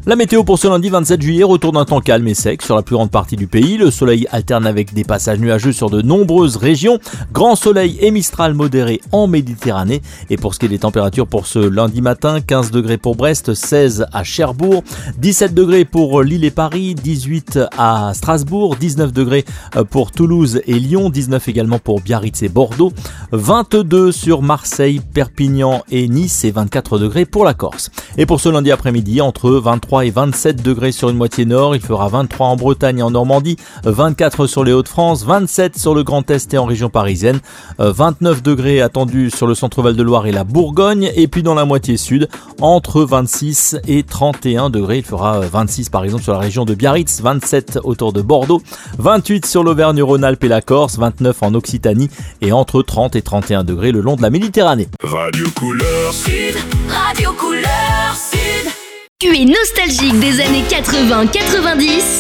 La météo pour ce lundi 27 juillet, retour d'un temps calme et sec sur la plus grande partie du pays. Le soleil alterne avec des passages nuageux sur de nombreuses régions. Grand soleil et mistral modéré en Méditerranée. Et pour ce qui est des températures pour ce lundi matin, 15 degrés pour Brest, 16 à Cherbourg, 17 degrés pour Lille et Paris, 18 à Strasbourg, 19 degrés pour Toulouse et Lyon, 19 également pour Biarritz et Bordeaux, 22 sur Marseille, Perpignan et Nice et 24 degrés pour la Corse. Et pour ce lundi après-midi, entre 23 et 27 degrés sur une moitié nord, il fera 23 en Bretagne et en Normandie, 24 sur les Hauts-de-France, 27 sur le Grand Est et en région parisienne, 29 degrés attendus sur le centre Val-de-Loire et la Bourgogne, et puis dans la moitié sud, entre 26 et 31 degrés, il fera 26 par exemple sur la région de Biarritz, 27 autour de Bordeaux, 28 sur l'Auvergne-Rhône-Alpes et la Corse, 29 en Occitanie et entre 30 et 31 degrés le long de la Méditerranée. Radio Couleur Sud, Radio Couleur Sud. Tu es nostalgique des années 80-90 ?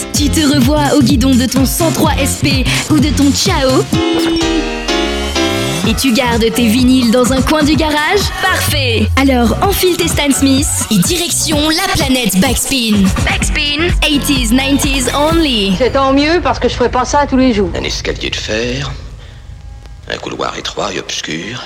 Tu te revois au guidon de ton 103 SP ou de ton Ciao ? Et tu gardes tes vinyles dans un coin du garage ? Parfait ! Alors enfile tes Stan Smith et direction la planète Backspin. Backspin, 80s, 90s only. C'est tant mieux parce que je ferai pas ça tous les jours. Un escalier de fer, un couloir étroit et obscur.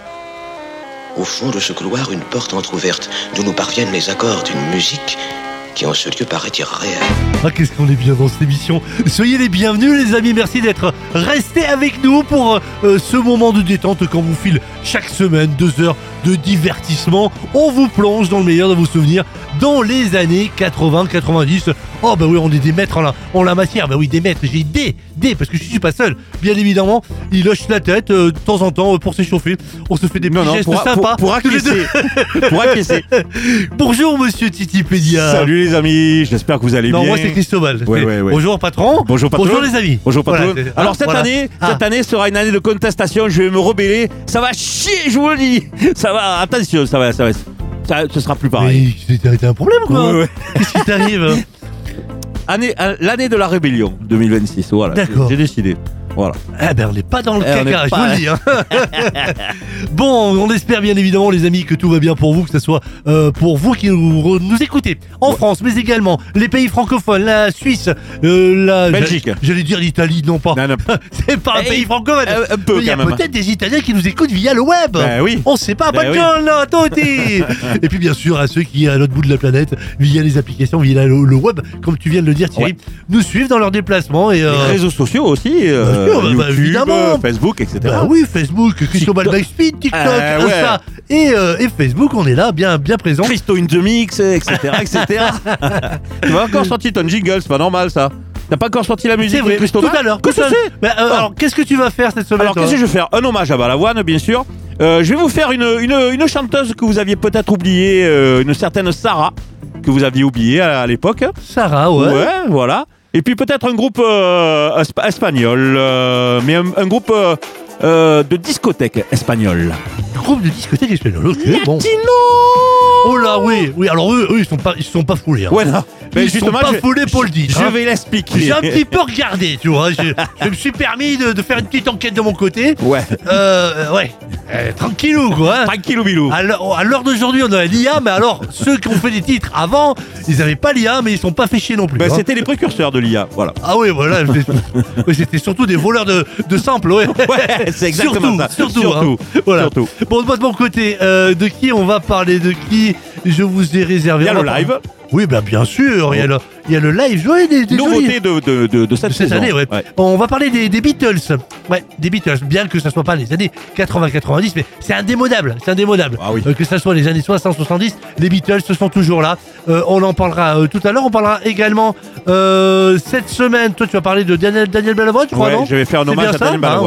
Au fond de ce couloir, une porte entr'ouverte d'où nous parviennent les accords d'une musique qui en ce lieu paraît irréelle. Ah, qu'est-ce qu'on est bien dans cette émission. Soyez les bienvenus les amis, merci d'être restés avec nous pour ce moment de détente quand vous file chaque semaine 2 heures de divertissement. On vous plonge dans le meilleur de vos souvenirs dans les années 80-90. Oh bah oui, on est des maîtres en la matière. Bah oui, des maîtres, j'ai des parce que je suis pas seul. Bien évidemment, il hoche la tête de temps en temps pour s'échauffer. On se fait des petits gestes sympas. Pour acquiescer. Pour acquiescer. Bonjour monsieur Titipédia. Salut les amis, j'espère que vous allez bien. Non, moi c'est Cristobal. Ouais. Bonjour patron. Bonjour patron. Bonjour les amis. Bonjour patron. Voilà, alors cette année sera une année de contestation. Je vais me rebeller. Ça va chier, je vous le dis. Ça va, attention, ce sera plus pareil. Mais t'as un problème quoi? Ouais. Qu'est-ce qui t'arrive? L'année de la rébellion 2026, voilà. D'accord. J'ai décidé. Voilà. Eh ben on n'est pas dans le caca, je pas... vous le dis. Hein. Bon, on espère bien évidemment les amis que tout va bien pour vous, que ce soit pour vous qui nous écoutez en France, mais également les pays francophones, la Suisse, la Belgique. J'allais dire l'Italie, non pas. Non. C'est pas un pays francophone. Un peu, il y a quand même. peut-être des Italiens qui nous écoutent via le web. Ben oui. On sait pas. Ben Buongiorno a tutti. Et puis bien sûr à ceux qui à l'autre bout de la planète, via les applications, via le web, comme tu viens de le dire Thierry, nous suivent dans leurs déplacements et les réseaux sociaux aussi. YouTube, évidemment. Facebook, etc. Bah oui, Facebook, Cristobal Backspin, TikTok, Insta et Facebook, on est là, bien présent. Christo in the mix, etc. Tu m'as encore sorti ton jingle, c'est pas normal ça. T'as pas encore sorti la musique C'est vrai, de Cristobal tout à l'heure. Qu'est-ce que c'est Alors, qu'est-ce que tu vas faire cette semaine? Alors, qu'est-ce que je vais faire? Un hommage à Balavoine, bien sûr. Je vais vous faire une chanteuse que vous aviez peut-être oubliée, une certaine Sarah, que vous aviez oubliée à l'époque. Sarah, ouais. Ouais, voilà. Et puis peut-être un groupe espagnol, mais un groupe de discothèque espagnole. Groupe de discothèque espagnole, ok, bon. Latino. Oh là, oui, alors eux, ils sont pas foulés. Hein. Ouais, non. Mais Ils sont pas foulés pour le dire. Je vais l'expliquer. J'ai un petit peu regardé, tu vois. Je me suis permis de faire une petite enquête de mon côté. Ouais. Ouais. Tranquillou, quoi. Hein. Tranquillou bilou. À l'heure d'aujourd'hui, on a l'IA, mais alors, ceux qui ont fait des titres avant, ils avaient pas l'IA, mais ils sont pas fait chier non plus. Ben, hein. C'était les précurseurs de l'IA, voilà. Ah oui, voilà. C'était surtout des voleurs de samples, ouais. Ouais, c'est exactement ça. Surtout. Hein. Voilà. Surtout. Bon, moi de mon côté, de qui on va parler? De qui je vous ai réservé? Il y a le live. Oui, bah bien sûr, il y a le live, ouais, des nouveautés de cette saison. Année, ouais. On va parler des Beatles. Ouais, des Beatles, bien que ça soit pas les années 80-90, mais c'est indémodable. Ah oui. Que ça soit les années 60-70, les Beatles sont toujours là. On en parlera tout à l'heure. On parlera également cette semaine. Toi, tu vas parler de Daniel Balavoine, je crois, non? Je vais faire un hommage à Daniel Balavoine.